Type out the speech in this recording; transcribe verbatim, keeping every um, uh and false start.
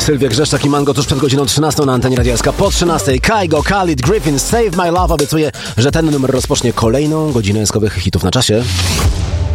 Sylwia Grzeszczak i Mango tuż przed godziną trzynastą na antenie Radia S K. Po trzynastej Kygo, Khalid, Griffin, Save My Love obiecuje, że ten numer rozpocznie kolejną godzinę eskowych hitów na czasie.